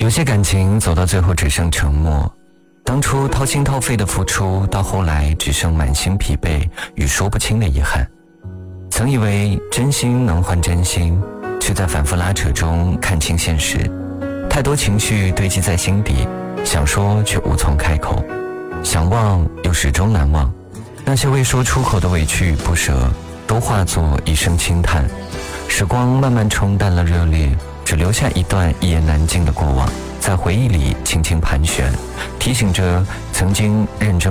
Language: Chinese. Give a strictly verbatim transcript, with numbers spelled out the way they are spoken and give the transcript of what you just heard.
些感情走到最后只剩沉默，当初掏心掏肺的付出，到后来只剩满心疲惫与说不清的遗憾。曾以为真心能换真心，却在反复拉扯中看清现实。太多情绪堆积在心底，想说却无从开口，想忘又始终难忘。那些未说出口的委屈与不舍，都化作一声轻叹。时光慢慢冲淡了热烈，只留下一段一言难尽的过往，在回忆里轻轻盘旋，提醒着曾经认真